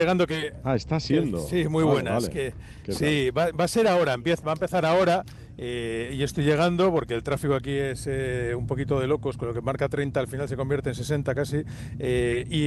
llegando que, Ah, está siendo. sí, muy Vale, buenas. vale. Que ¿Qué tal? sí, va a ser ahora, va a empezar ahora. Y estoy llegando porque el tráfico aquí es un poquito de locos, con lo que marca 30 al final se convierte en 60 casi. Y